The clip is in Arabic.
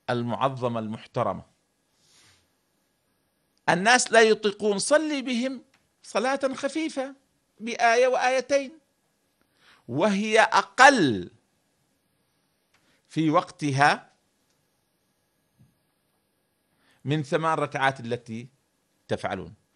المعظمة المحترمة، الناس لا يطيقون، صلي بهم صلاة خفيفة بآية وآيتين، وهي أقل في وقتها من 8 ركعات التي تفعلون.